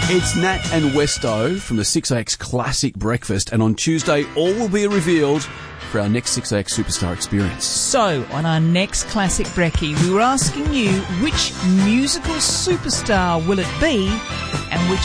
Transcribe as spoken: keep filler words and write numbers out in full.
It's Nat and Westo from the six A X Classic Breakfast, and on Tuesday all will be revealed for our next six A X Superstar experience. So, on our next Classic Brekkie, we were asking you which musical superstar will it be and which